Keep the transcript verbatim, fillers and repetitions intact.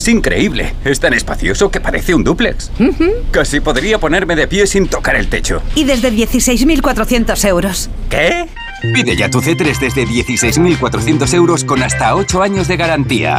Es increíble. Es tan espacioso que parece un dúplex. Uh-huh. Casi podría ponerme de pie sin tocar el techo. Y desde dieciséis mil cuatrocientos euros. ¿Qué? Pide ya tu C tres desde dieciséis mil cuatrocientos euros con hasta ocho años de garantía.